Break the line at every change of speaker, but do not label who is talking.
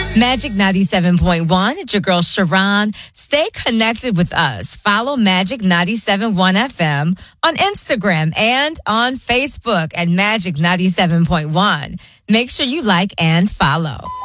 Magic 97.1. It's your girl, Sharon. Stay connected with us. Follow Magic 97.1 FM on Instagram and on Facebook at Magic 97.1. Make sure you like and follow.